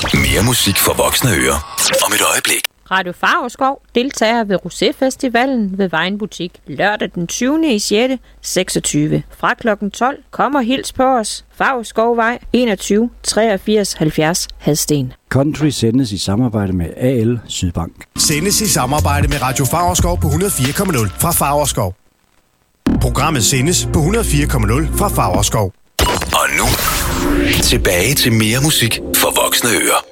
Mere musik for voksne ører. Om et øjeblik. Radio Favrskov deltager ved Rosé-festivalen ved Vejnbutik lørdag den 20. i 6. 26. Fra kl. 12 kommer hils på os. Favrskov-vej 21 83 70 Hadsten. Country sendes i samarbejde med AL Sydbank. Sendes i samarbejde med Radio Favrskov på 104,0 fra Favrskov. Programmet sendes på 104,0 fra Favrskov. Og nu tilbage til mere musik for voksne ører.